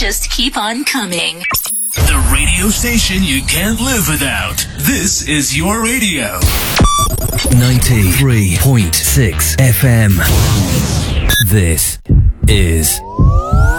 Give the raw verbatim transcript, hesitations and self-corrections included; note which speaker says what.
Speaker 1: just keep on coming.
Speaker 2: The radio station you can't live without. This is your radio.
Speaker 3: ninety-three point six F M. This is